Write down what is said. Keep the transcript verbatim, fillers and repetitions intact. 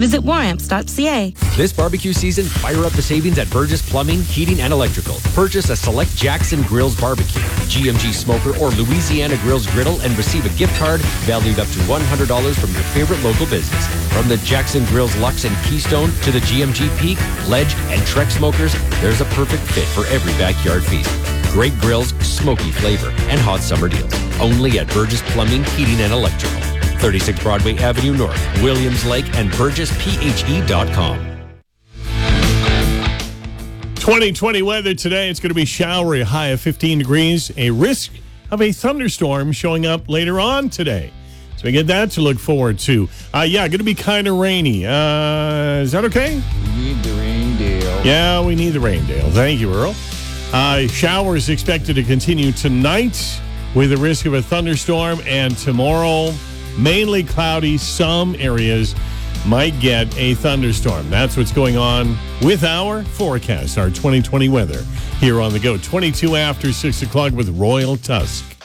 Visit waramps dot c a. This barbecue season, fire up the savings at Burgess Plumbing, Heating, and Electrical. Purchase a select Jackson Grills barbecue, G M G smoker, or Louisiana Grills griddle and receive a gift card valued up to one hundred dollars from your favorite local business. From the Jackson Grills Lux and Keystone to the G M G Peak, Ledge, and Trek smokers, there's a perfect fit for every backyard feast. Great grills, smoky flavor, and hot summer deals. Only at Burgess Plumbing, Heating, and Electrical. thirty-six Broadway Avenue North, Williams Lake, and burgess p h e dot com. twenty twenty weather today. It's going to be showery, high of fifteen degrees. A risk of a thunderstorm showing up later on today. So we get that to look forward to. Uh, yeah, going to be kind of rainy. Uh, is that okay? We need the rain, Dale. Yeah, we need the rain, Dale. Thank you, Earl. Uh, showers expected to continue tonight with a risk of a thunderstorm, and tomorrow mainly cloudy. Some areas might get a thunderstorm. That's what's going on with our forecast, our twenty twenty weather here on The Go. twenty-two after six o'clock with Royal Tusk.